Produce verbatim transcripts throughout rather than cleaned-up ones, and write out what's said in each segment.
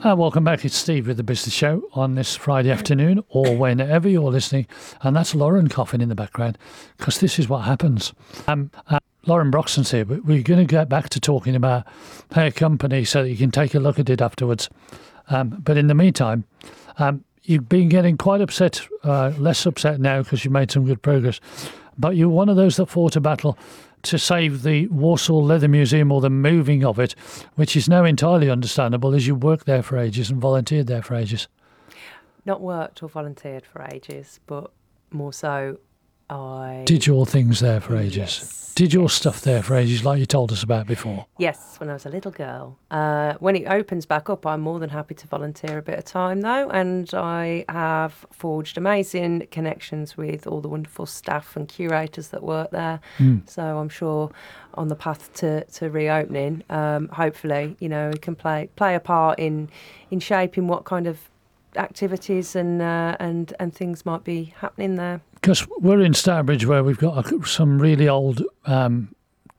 Uh, welcome back. It's Steve with the Business Show on this Friday afternoon or whenever you're listening. And that's Lauren coughing in the background because this is what happens. Um, uh, Lauren Broxton's here, but we're going to get back to talking about her company so that you can take a look at it afterwards. Um, but in the meantime, um, you've been getting quite upset, uh, less upset now because you made some good progress. But you're one of those that fought a battle to save the Walsall Leather Museum, or the moving of it, which is now entirely understandable as you worked there for ages and volunteered there for ages. Not worked or volunteered for ages, but more so I... Did your things there for ages? Yes. Did your yes. stuff there for ages, like you told us about before? Yes, when I was a little girl. Uh, when it opens back up, I'm more than happy to volunteer a bit of time, though, and I have forged amazing connections with all the wonderful staff and curators that work there. Mm. So I'm sure on the path to, to reopening, um, hopefully, you know, we can play play a part in in shaping what kind of activities and uh, and and things might be happening there. Because we're in Stourbridge, where we've got some really old, um,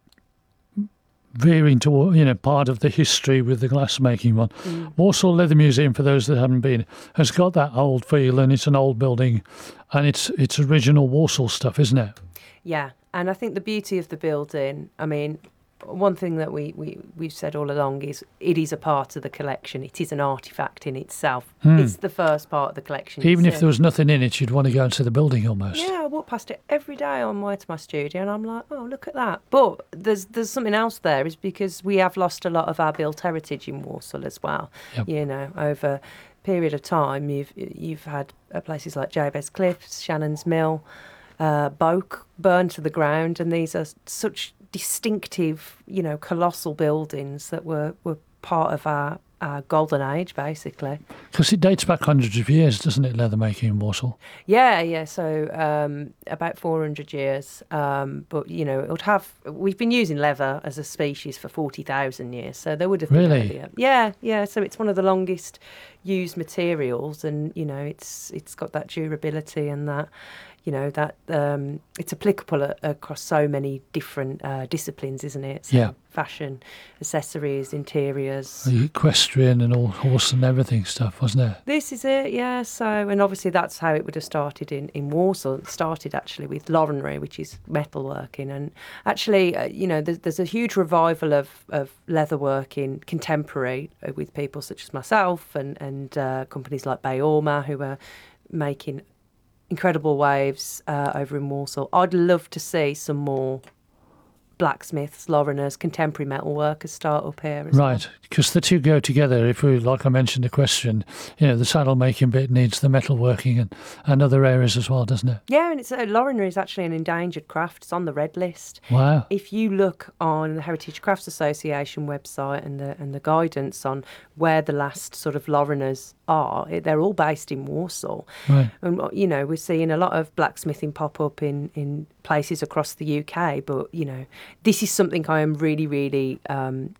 veering to, you know, part of the history with the glassmaking one. Mm. Walsall Leather Museum, for those that haven't been, has got that old feel, and it's an old building, and it's it's original Walsall stuff, isn't it? Yeah, and I think the beauty of the building, I mean, one thing that we, we, we've said all along is it is a part of the collection. It is an artefact in itself. Hmm. It's the first part of the collection. Even if there was nothing in it, you'd want to go and see the building almost. Yeah, I walk past it every day on my way to my studio and I'm like, oh, look at that. But there's there's something else there, is because we have lost a lot of our built heritage in Walsall as well. Yep. You know, over a period of time, you've, you've had places like Jabez Cliffs, Shannon's Mill, uh, Boak burned to the ground, and these are such distinctive, you know, colossal buildings that were, were part of our, our golden age, basically. Because it dates back hundreds of years, doesn't it, leather making in Walsall? Yeah, yeah, so um, about four hundred years. Um, but, you know, it would have... We've been using leather as a species for forty thousand years, so there would have been... Really? Earlier. Yeah, yeah, so it's one of the longest used materials, and, you know, it's it's got that durability and that... You know, that um, it's applicable a, across so many different uh, disciplines, isn't it? So yeah. Fashion, accessories, interiors. The equestrian and all horse and everything stuff, wasn't it? This is it, yeah. So, and obviously that's how it would have started in, in Walsall. It started actually with Laurinry, which is metalworking. And actually, uh, you know, there's, there's a huge revival of, of leatherworking contemporary uh, with people such as myself and, and uh, companies like Bayorma, who are making incredible waves uh, over in Walsall. I'd love to see some more blacksmiths, Lauriners, contemporary metal workers start up here as right, because well. The two go together. If we, like I mentioned, the question, you know, the saddle making bit needs the metal working and, and other areas as well, doesn't it? Yeah, and it's uh, Laurinry is actually an endangered craft. It's on the red list. Wow. If you look on the Heritage Crafts Association website and the and the guidance on where the last sort of Lauriners are, they're all based in Walsall. Right. And, you know, we're seeing a lot of blacksmithing pop up in, in places across the U K, but, you know, this is something I am really, really um,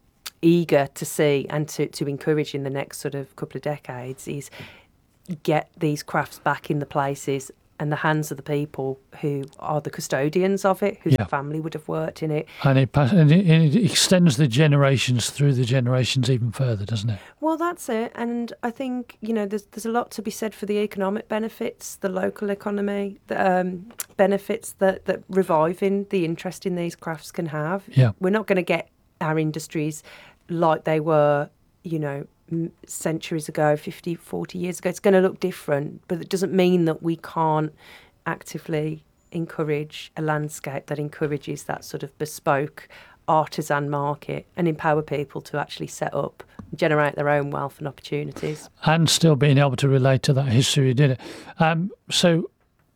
eager to see and to, to encourage in the next sort of couple of decades, is get these crafts back in the places and the hands of the people who are the custodians of it, whose yeah. family would have worked in it. And it, and it extends the generations through the generations even further, doesn't it? Well, that's it. And I think, you know, there's there's a lot to be said for the economic benefits, the local economy, the um, benefits that, that reviving the interest in these crafts can have. Yeah. We're not going to get our industries like they were, you know, centuries ago, fifty, forty years ago. It's going to look different, but it doesn't mean that we can't actively encourage a landscape that encourages that sort of bespoke artisan market and empower people to actually set up, generate their own wealth and opportunities. And still being able to relate to that history, did it? Um, so,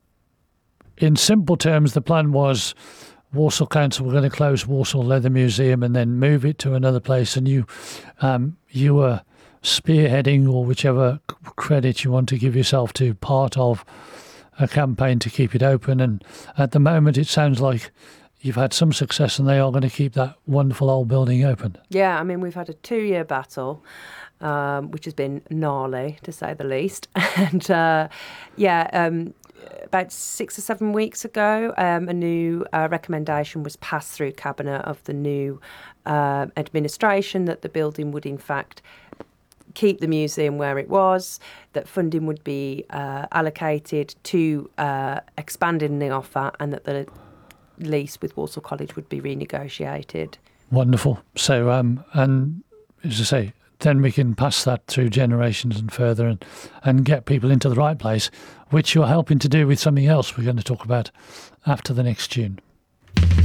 in simple terms, the plan was Walsall Council were going to close Walsall Leather Museum and then move it to another place, and you, um, you were spearheading, or whichever credit you want to give yourself to, part of a campaign to keep it open. And at the moment, it sounds like you've had some success and they are going to keep that wonderful old building open. Yeah, I mean, we've had a two-year battle, um, which has been gnarly, to say the least. and, uh, yeah, um, about six or seven weeks ago, um, a new uh, recommendation was passed through Cabinet of the new uh, administration that the building would, in fact, keep the museum where it was, that funding would be uh, allocated to uh, expanding the offer, and that the lease with Walsall College would be renegotiated. Wonderful. So, um, and as I say, then we can pass that through generations and further and, and get people into the right place, which you're helping to do with something else we're going to talk about after the next tune.